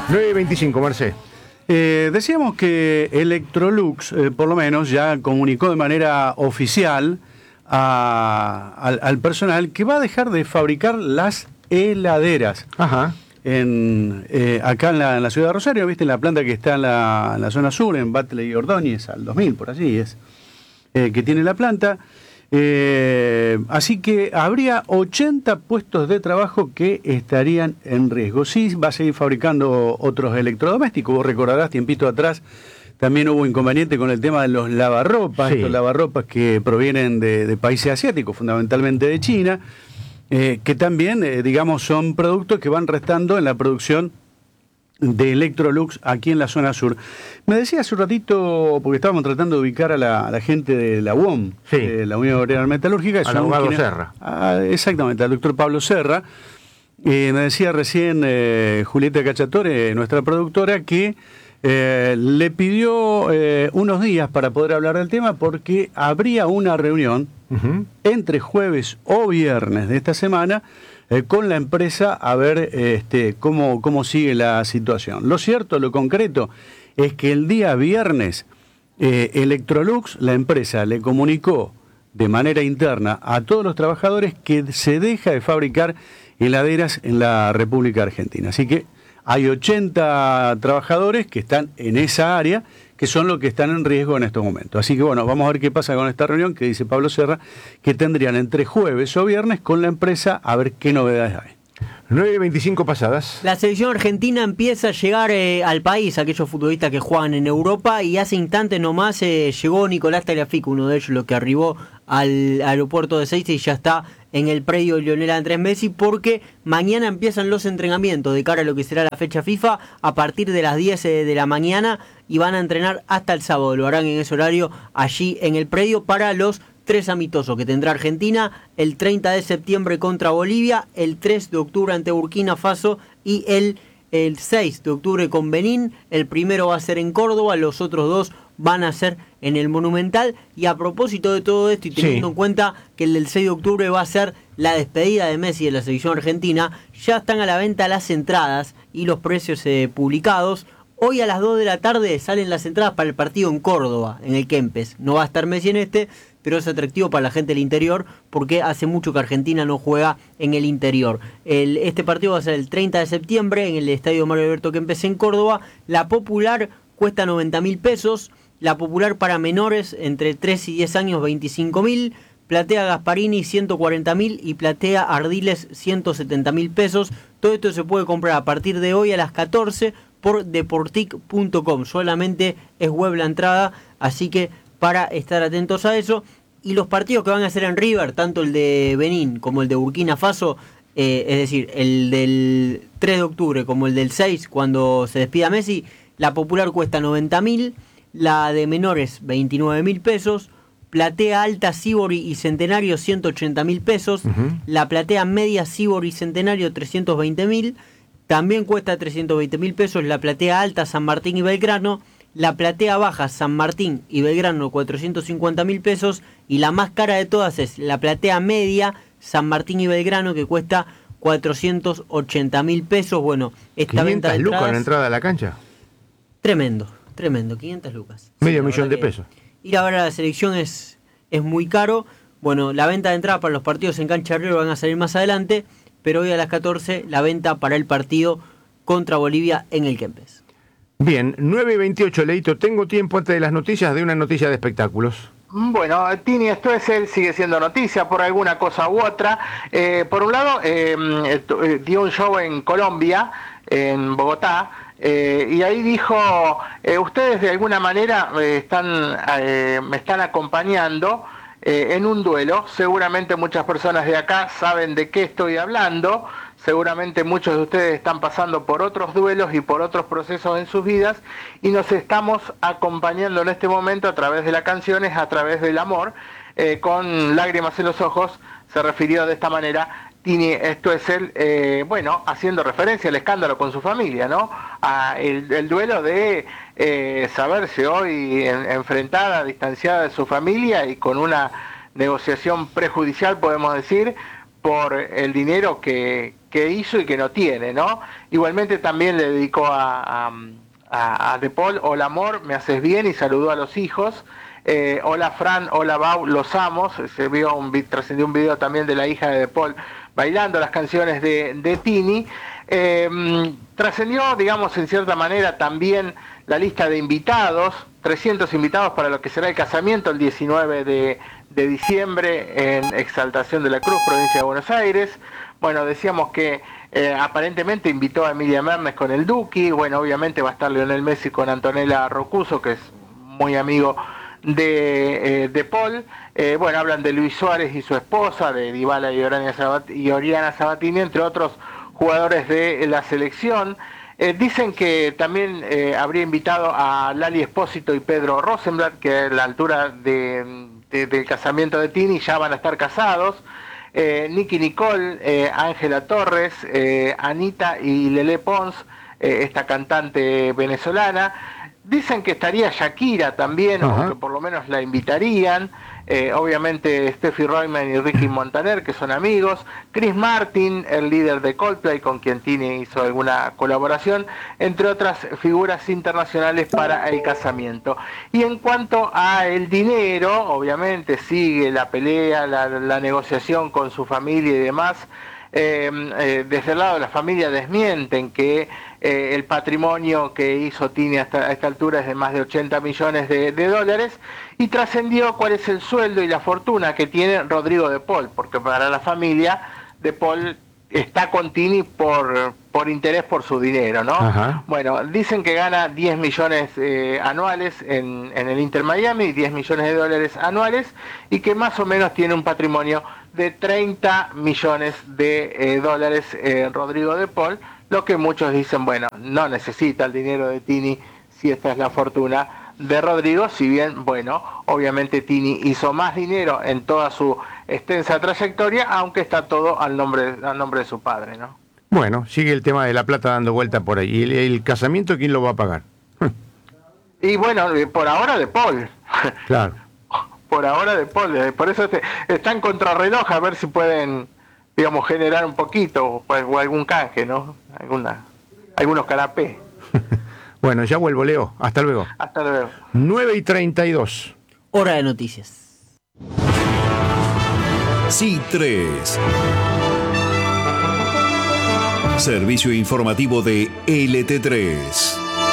9:25, Marcé. Decíamos que Electrolux, por lo menos, ya comunicó de manera oficial al personal que va a dejar de fabricar las heladeras. Ajá. Acá en la ciudad de Rosario, ¿viste? En la planta que está en la zona sur, en Batlle y Ordóñez, al 2000, por allí es, que tiene la planta. Así que habría 80 puestos de trabajo que estarían en riesgo. Sí, va a seguir fabricando otros electrodomésticos. Vos recordarás, tiempito atrás, también hubo inconveniente con el tema de los lavarropas, sí. Estos lavarropas que provienen de países asiáticos, fundamentalmente de China, que también, digamos, son productos que van restando en la producción de Electrolux aquí en la zona sur. Me decía hace un ratito, porque estábamos tratando de ubicar a la gente de la UOM, sí, la Unión Obrera Metalúrgica. Al abogado Serra. Exactamente, al doctor Pablo Serra. Me decía recién Julieta Cacciatore, nuestra productora, que le pidió unos días para poder hablar del tema porque habría una reunión entre jueves o viernes de esta semana con la empresa a ver cómo sigue la situación. Lo cierto, lo concreto, es que el día viernes Electrolux, la empresa, le comunicó de manera interna a todos los trabajadores que se deja de fabricar heladeras en la República Argentina. Así que hay 80 trabajadores que están en esa área, que son los que están en riesgo en estos momentos. Así que bueno, vamos a ver qué pasa con esta reunión que dice Pablo Serra, que tendrían entre jueves o viernes con la empresa a ver qué novedades hay. 9:25 pasadas. La selección argentina empieza a llegar al país, aquellos futbolistas que juegan en Europa, y hace instantes nomás llegó Nicolás Tagliafico, uno de ellos, lo que arribó al aeropuerto de Ezeiza y ya está en el predio de Lionel Andrés Messi, porque mañana empiezan los entrenamientos de cara a lo que será la fecha FIFA a partir de las 10 de la mañana y van a entrenar hasta el sábado. Lo harán en ese horario allí en el predio para los 3 amistosos que tendrá Argentina: el 30 de septiembre contra Bolivia, el 3 de octubre ante Burkina Faso y el 6 de octubre con Benín. El primero va a ser en Córdoba, los otros dos van a ser en el Monumental. Y a propósito de todo esto y teniendo en cuenta que el del 6 de octubre va a ser la despedida de Messi de la selección argentina, ya están a la venta las entradas y los precios publicados. Hoy a las 2 de la tarde salen las entradas para el partido en Córdoba, en el Kempes. No va a estar Messi en pero es atractivo para la gente del interior porque hace mucho que Argentina no juega en el interior. Este partido va a ser el 30 de septiembre en el Estadio Mario Alberto Kempes en Córdoba. La popular cuesta 90.000 pesos. La popular para menores entre 3 y 10 años 25.000. Platea Gasparini 140.000 y platea Ardiles 170.000 pesos. Todo esto se puede comprar a partir de hoy a las 14 por deportic.com. Solamente es web la entrada, así que para estar atentos a eso. Y los partidos que van a ser en River, tanto el de Benín como el de Burkina Faso, es decir, el del 3 de octubre como el del 6 cuando se despida Messi, la popular cuesta 90.000, la de menores 29.000 pesos, platea alta Sibori y Centenario 180.000 pesos, la platea media Sibori y Centenario 320.000, también cuesta 320.000 pesos la platea alta San Martín y Belgrano, la platea baja San Martín y Belgrano 450.000 pesos, y la más cara de todas es la platea media San Martín y Belgrano, que cuesta 480.000 pesos. Bueno, esta venta de entradas, lucas la entrada a la cancha. Tremendo, 500 lucas. Medio millón de pesos. Ir a ver a la selección es muy caro. Bueno, la venta de entradas para los partidos en cancha de River van a salir más adelante, pero hoy a las 14 la venta para el partido contra Bolivia en el Kempes. Bien, 9:28, Leito. Tengo tiempo antes de las noticias de una noticia de espectáculos. Bueno, Tini Stoessel sigue siendo noticia por alguna cosa u otra. Por un lado, dio un show en Colombia, en Bogotá, y ahí dijo, ustedes de alguna manera me están acompañando en un duelo. Seguramente muchas personas de acá saben de qué estoy hablando. Seguramente muchos de ustedes están pasando por otros duelos y por otros procesos en sus vidas, y nos estamos acompañando en este momento a través de las canciones, a través del amor, con lágrimas en los ojos. Se refirió de esta manera Tini Stoessel, haciendo referencia al escándalo con su familia, ¿no? El duelo de saberse hoy enfrentada, distanciada de su familia y con una negociación prejudicial, podemos decir, por el dinero que que hizo y que no tiene, ¿no? Igualmente también le dedicó a De Paul, hola amor, me haces bien, y saludó a los hijos. Hola Fran, hola Bau, los amos. Trascendió un video también de la hija de Paul bailando las canciones de Tini. Trascendió, digamos, en cierta manera también la lista de invitados, 300 invitados para lo que será el casamiento el 19 de diciembre en Exaltación de la Cruz, provincia de Buenos Aires. Bueno, decíamos que aparentemente invitó a Emilia Mernes con el Duki. Bueno, obviamente va a estar Lionel Messi con Antonella Rocuso, que es muy amigo de Paul. Bueno, hablan de Luis Suárez y su esposa, de Dybala y Oriana Sabatini, entre otros jugadores de la selección. Dicen que también habría invitado a Lali Espósito y Pedro Rosenblatt, que a la altura del casamiento de Tini ya van a estar casados. Nicky Nicole, Ángela Torres, Anita y Lele Pons, esta cantante venezolana. Dicen que estaría Shakira también, o que por lo menos la invitarían. Obviamente Steffi Reutemann y Ricky Montaner, que son amigos. Chris Martin, el líder de Coldplay, con quien Tini hizo alguna colaboración, entre otras figuras internacionales para el casamiento. Y en cuanto a el dinero, obviamente sigue la pelea, la negociación con su familia y demás. Desde el lado de la familia desmienten que el patrimonio que hizo Tini a esta altura es de más de 80 millones de dólares, y trascendió cuál es el sueldo y la fortuna que tiene Rodrigo de Paul, porque para la familia de Paul está con Tini por interés por su dinero, ¿no? Ajá. Bueno, dicen que gana 10 millones anuales en el Inter Miami, y 10 millones de dólares anuales, y que más o menos tiene un patrimonio de 30 millones de dólares Rodrigo de Paul, lo que muchos dicen, bueno, no necesita el dinero de Tini si esta es la fortuna de Rodrigo, si bien, bueno, obviamente Tini hizo más dinero en toda su extensa trayectoria, aunque está todo al nombre de su padre, ¿no? Bueno, sigue el tema de la plata dando vuelta por ahí. ¿Y el casamiento quién lo va a pagar? Y bueno, por ahora de Paul. Claro. Por ahora de Paul. Por eso están contrarreloj a ver si pueden, digamos, generar un poquito, pues, o algún canje, ¿no? Algunos canapés. Bueno, ya vuelvo, Leo. Hasta luego. Hasta luego. 9:32. Hora de noticias. C3. Servicio informativo de LT3.